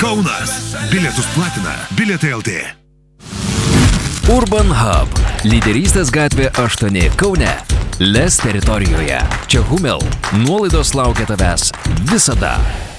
Kaunas. Bilietus platina Bilietai LT. Urban Hub. Lyderystės gatvė 8 Kaune. Les teritorijoje. Čia Humel. Nuolaidos laukia tavęs visada.